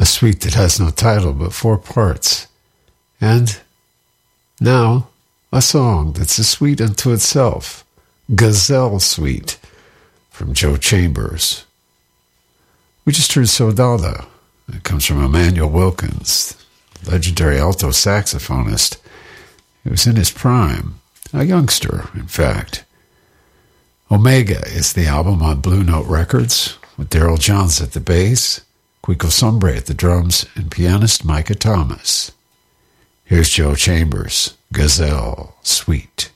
a suite that has no title but 4 parts. And now, a song that's a suite unto itself, Gazelle Suite, from Joe Chambers. We just heard Soldado. It comes from Emmanuel Wilkins, legendary alto saxophonist. He was in his prime, a youngster, in fact. Omega is the album on Blue Note Records, with Daryl Johns at the bass, Quico Sombre at the drums, and pianist Micah Thomas. Here's Joe Chambers, Gazelle Suite.